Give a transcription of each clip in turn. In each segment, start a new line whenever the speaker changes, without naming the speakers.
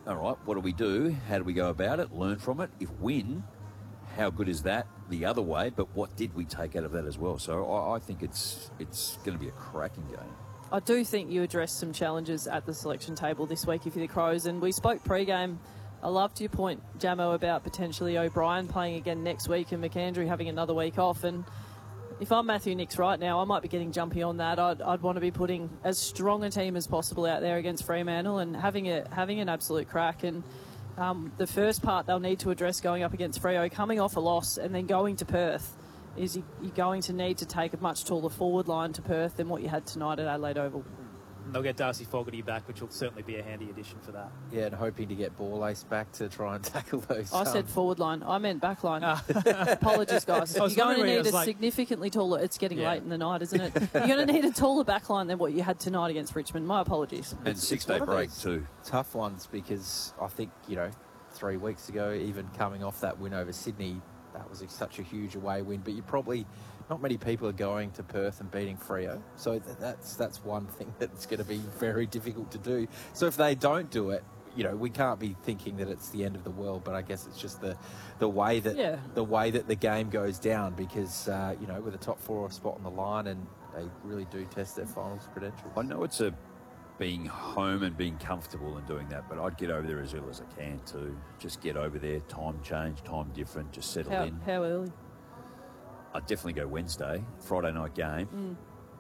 all right, what do we do? How do we go about it? Learn from it. If win, how good is that the other way? But what did we take out of that as well? So I think it's going to be a cracking game.
I do think you addressed some challenges at the selection table this week if you're the Crows, and we spoke pre-game. I loved your point, Jamo, about potentially O'Brien playing again next week and McAndrew having another week off. And if I'm Matthew Nicks right now, I might be getting jumpy on that. I'd want to be putting as strong a team as possible out there against Fremantle and having an absolute crack. And the first part they'll need to address going up against Freo, coming off a loss and then going to Perth, is you're going to need to take a much taller forward line to Perth than what you had tonight at Adelaide Oval.
They'll get Darcy Fogarty back, which will certainly be a handy addition for that.
Yeah, and hoping to get Ball-Ace back to try and tackle those.
I said forward line. I meant back line. Apologies, guys. You're going to need a significantly taller... It's getting late in the night, isn't it? You're going to need a taller back line than what you had tonight against Richmond. My apologies.
And six-day break too.
Tough ones because I think, 3 weeks ago, even coming off that win over Sydney, that was such a huge away win. But you probably... Not many people are going to Perth and beating Freo. So that's one thing that's going to be very difficult to do. So if they don't do it, we can't be thinking that it's the end of the world. But I guess it's just the way that the game goes down because with a top 4 spot on the line, and they really do test their finals credentials.
I know it's being home and being comfortable and doing that, but I'd get over there as early as I can too. Just get over there, time change, time different, just settle in.
How early?
I'd definitely go Wednesday, Friday night game.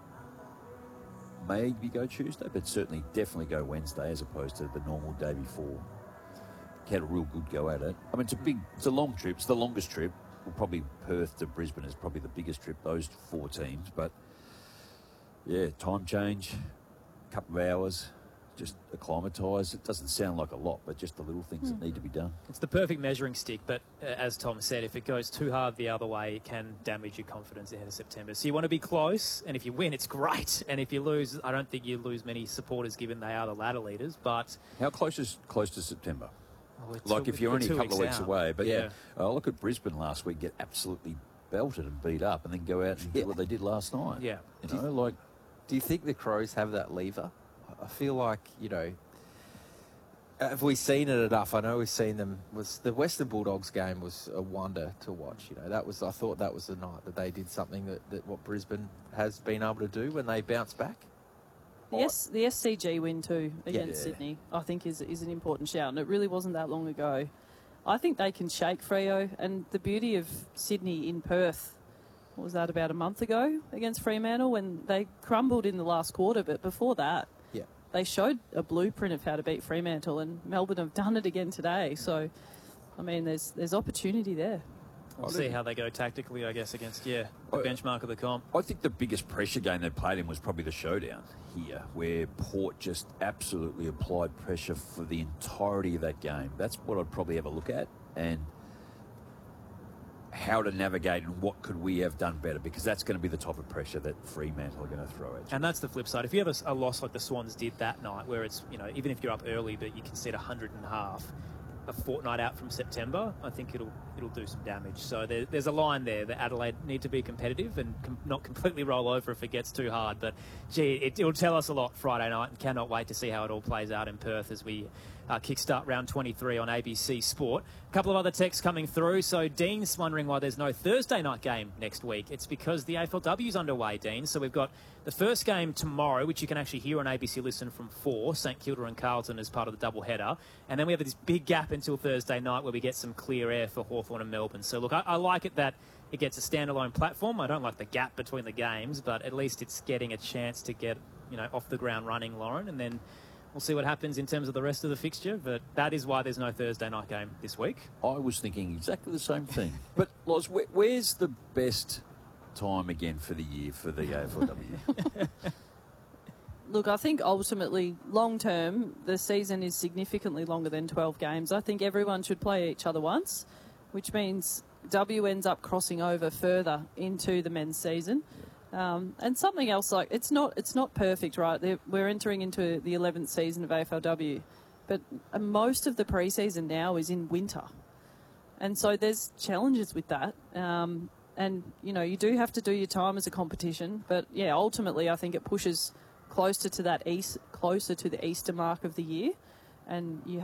Maybe go Tuesday, but certainly definitely go Wednesday as opposed to the normal day before. Had a real good go at it. I mean, it's a long trip. It's the longest trip. Well, probably Perth to Brisbane is probably the biggest trip, those 4 teams. But, yeah, time change, couple of hours, just acclimatise. It doesn't sound like a lot, but just the little things that need to be done.
It's the perfect measuring stick, but as Tom said, if it goes too hard the other way, it can damage your confidence ahead of September. So you want to be close, and if you win, it's great. And if you lose, I don't think you lose many supporters given they are the ladder leaders, but...
How close to September?
Well,
if you're only a couple of weeks away. But,
yeah.
Look at Brisbane last week, get absolutely belted and beat up, and then go out and do what they did last night.
Yeah.
Do you think the Crows have that lever? I feel like, have we seen it enough? I know we've seen them. The Western Bulldogs game was a wonder to watch. I thought that was the night that they did something that what Brisbane has been able to do when they bounce back.
Yes, the SCG win too against Sydney, I think is an important shout, and it really wasn't that long ago. I think they can shake Freo, and the beauty of Sydney in Perth, what was that, about a month ago against Fremantle when they crumbled in the last quarter, but before that, they showed a blueprint of how to beat Fremantle, and Melbourne have done it again today. So, I mean, there's opportunity there.
We'll see how they go tactically, I guess, against, the benchmark of the comp.
I think the biggest pressure game they played in was probably the showdown here, where Port just absolutely applied pressure for the entirety of that game. That's what I'd probably have a look at, and how to navigate and what could we have done better, because that's going to be the type of pressure that Fremantle are going to throw at you.
And that's the flip side. If you have a loss like the Swans did that night, where it's, even if you're up early, but you can set 100.5, a fortnight out from September, I think it'll do some damage. So there's a line there that Adelaide need to be competitive and not completely roll over if it gets too hard. But, it'll tell us a lot Friday night, and cannot wait to see how it all plays out in Perth as we kickstart round 23 on ABC Sport. A couple of other texts coming through. So Dean's wondering why there's no Thursday night game next week. It's because the AFLW's underway, Dean. So we've got the first game tomorrow, which you can actually hear on ABC Listen from 4, St Kilda and Carlton as part of the doubleheader. And then we have this big gap until Thursday night where we get some clear air for Hawthorn and Melbourne. So look, I like it that it gets a standalone platform. I don't like the gap between the games, but at least it's getting a chance to get, off the ground running, Lauren, and then we'll see what happens in terms of the rest of the fixture, but that is why there's no Thursday night game this week.
I was thinking exactly the same thing. But, Loz, where's the best time again for the year for the AFLW?
Look, I think ultimately, long term, the season is significantly longer than 12 games. I think everyone should play each other once, which means W ends up crossing over further into the men's season. And something else, like it's not perfect, right? We're entering into the 11th season of AFLW, but most of the preseason now is in winter, and so there's challenges with that. And you do have to do your time as a competition, but ultimately I think it pushes closer to the Easter mark of the year, and you